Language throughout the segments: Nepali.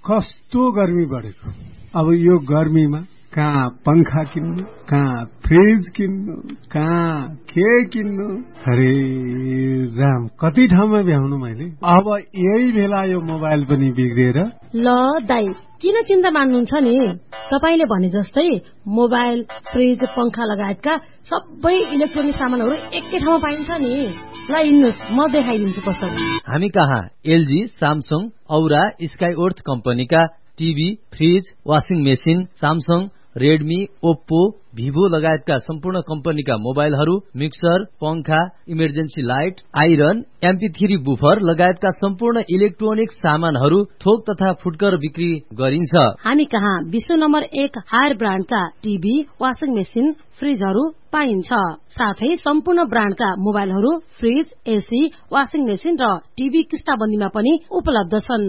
कस्तो गर्मी बढेको। अब यो गर्मीमा कहाँ पंखा किन्नु, कहाँ फ्रिज किन्नु, कहाँ के किन्नु, अरे राम कति ठाउँमा भ्याउनु मैले। अब यही बेला यो मोबाइल पनि बिग्रिएर। ल दाइ किन चिन्ता मान्नुहुन्छ नि, तपाईले भने जस्तै मोबाइल, फ्रिज, पंखा लगायतका सबै इलेक्ट्रोनिक सामानहरू एकै ठाउँमा पाइन्छ नि। ल हिँड्नुस् म देखाइदिन्छु पसल। हामी कहाँ एलजी, सामसङ, औरा, स्काइओर्थ कम्पनीका TV, fridge, washing machine, Samsung, Redmi, Oppo, Vivo लगायतका सम्पूर्ण कम्पनीका मोबाइलहरू, मिक्सर, पंखा, emergency light, iron, MP3 buffer लगायतका सम्पूर्ण इलेक्ट्रोनिक सामानहरू थोक तथा फुटकर बिक्री गरिन्छ। हामी कहाँ विश्व number 1 higher ब्रान्डका TV, washing machine, फ्रिजहरू पाइन्छ। साथै सम्पूर्ण ब्रान्डका मोबाइलहरू, फ्रिज, एसी, वाशिङ मेसिन र टिभी किस्ताबन्दीमा पनि उपलब्ध छन्।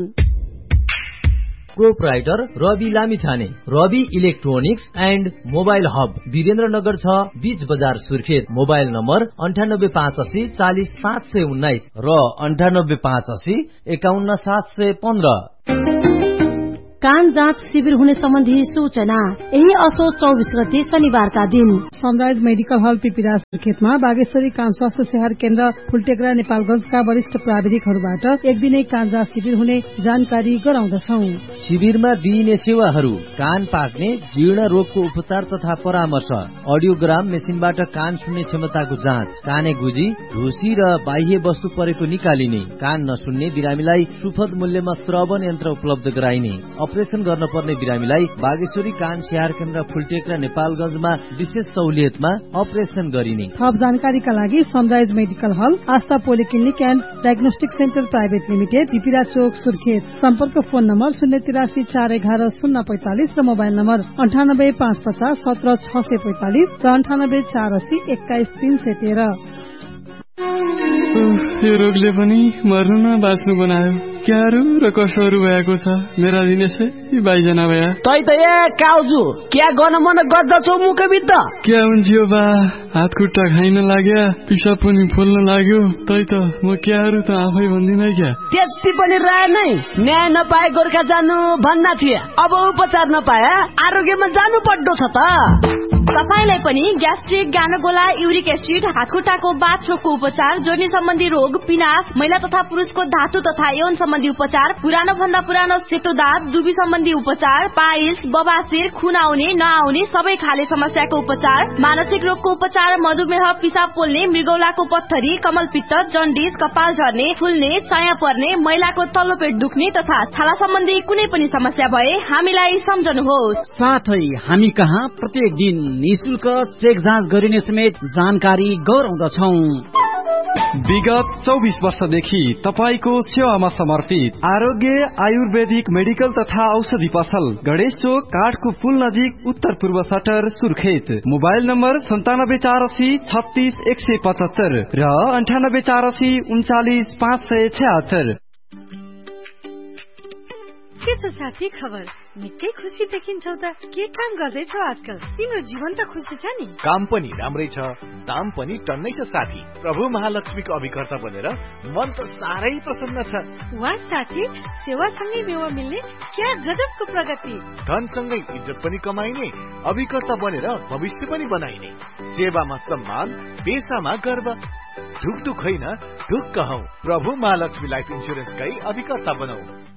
Proprietor Rabi Lamichhane, Rabi electronics and mobile hub, Birendranagar 6 बीच बजार सुर्खेत। मोबाइल नम्बर 9858 40 719 र 9858 51 715। कान जाँच शिविर हुने सम्बन्धी सूचना यही असोज 24 गते शनिबारका दिन सनराइज मेडिकल हल पिपिरा सुर्खेतमा बागेश्वरी कान स्वास्थ्य सेवा केन्द्र फुलटेक्रा नेपालगंजका वरिष्ठ प्राविधिकहरूबाट एक दिने कान जाँच शिविर हुने जानकारी गराउँदछौ। शिविरमा दिइने सेवाहरू कान पाक्ने, जीर्ण रोगको उपचार तथा परामर्श, अडियोग्राम मेसिनबाट कान सुन्ने क्षमताको जाँच, काने गुजी, ढुसी र बाह्य वस्तु परेको निकालिने, कान नसुन्ने बिरामीलाई सुपथ मूल्यमा श्रवण यन्त्र उपलब्ध गराइने, अपरेसन गर्न पर्ने बिरामीलाई बागेश्वरी कान स्याहार केन्द्र फुलटेक्रा नेपालगंजमा विशेष सहुलियतमा अपरेसन गरिने। थप जानकारीका लागि sunrise medical hall, Astha polyclinic and diagnostic centre private limited, पिपिरा चोक सुर्खेत। सम्पर्क फोन नम्बर 083 411 045 र मोबाइल नम्बर 98 550 17 645 र 98 480 21 313। यो रोगले पनि मर्नु न बाँच्नु बनायो। क्याहरू र कसोहरू भएको छ मेरा दिनेशै बाइजना भया। तै त ए काउजु क्या गर्न मन गर्दछौ मुखबिद क्या हुन्छ बा, हात खुट्टा खाइन लाग्या, पिसाब पनि फुल्न लाग्यो। तै त म क्याहरू त आफै भन्दिन क्या। त्यति पनि राय नै न्याय नपाए गोर्खा जानु भन्ना थिए। अब उपचार नपाए आरोग्यमा जानु पर्दो छ त। तपाईलाई पनि ग्यास्ट्रिक, गानोगोला, युरिक एसिड, हातखुट्टाको बाथरोगको उपचार, जोर्नी सम्बन्धी रोग, पिनास, महिला तथा पुरुषको धातु तथा यौन सम्बन्धी उपचार, पुरानो भन्दा पुरानो सेतो दाँत, दुबी सम्बन्धी उपचार, पाइल्स, बबासिर, खुन आउने नआउने सबै खाले समस्याको उपचार, मानसिक रोगको उपचार, मधुमेह, पिसाब पोल्ने, मृगौलाको पत्थरी, कमलपित्त, जन्डिस, कपाल झर्ने, फुल्ने, चाया पर्ने, महिलाको तल्लो पेट दुख्ने तथा छाला सम्बन्धी कुनै पनि समस्या भए हामीलाई सम्झनुहोस्। साथै हामी कहाँ प्रत्येक दिन निशुल्क चेक जाँच गरिने समेत जानकारी गराउँदछौ। विगत 24 वर्षदेखि तपाईको सेवामा समर्पित आरोग्य आयुर्वेदिक मेडिकल तथा औषधि पसल, गणेश चोक, काठको पुल नजिक, उत्तर पूर्व सटर, सुर्खेत। मोबाइल नम्बर 9748 36 175 र 9848 39 576। के छ साथी खबर? निकै खुसी देखिन्छौ त। के काम गर्दैछौ आजकल? तिम्रो जीवन त खुसी छ नि? काम पनि राम्रै छ, दाम पनि टन्नै छ साथी। प्रभु महालक्ष्मीको अभिकर्ता बनेर मन त साह्रै प्रसन्न छ। वाह साथी, सेवासँगै मेवा मिल्ने क्या गजबको प्रगति। धनसँगै इज्जत पनि कमाइने, अभिकर्ता बनेर भविष्य पनि बनाइने। सेवामा सम्मान, पेशामा गर्व। ढुकढुक होइन ढुक्क हौ। प्रभु महालक्ष्मी लाइफ इन्सुरेन्सकै अभिकर्ता बनौ।